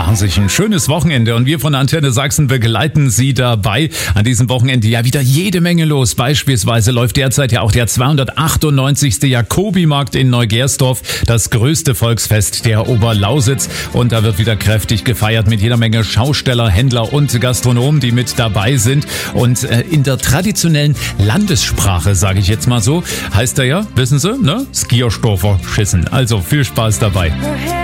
machen sich ein schönes Wochenende und wir von Antenne Sachsen begleiten Sie dabei. An diesem Wochenende ja wieder jede Menge los. Beispielsweise läuft derzeit ja auch der 298. Jacobi-Markt in Neugersdorf, das größte Volksfest der Oberlausitz. Und da wird wieder kräftig gefeiert mit jeder Menge Schausteller, Händler und Gastronomen, die mit dabei sind. Und in der traditionellen Landessprache, sage ich jetzt mal so, heißt er ja, wissen Sie, ne? Skierstofer Schissen. Also viel Spaß dabei.